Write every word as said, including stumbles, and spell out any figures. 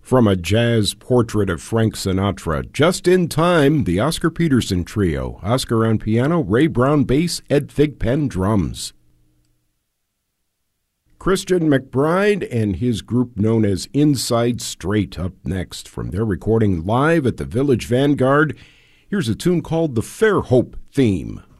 From a jazz portrait of Frank Sinatra, just in time, the Oscar Peterson Trio. Oscar on piano, Ray Brown bass, Ed Thigpen drums. Christian McBride and his group known as Inside Straight up next. From their recording live at the Village Vanguard, here's a tune called the Fairhope Theme.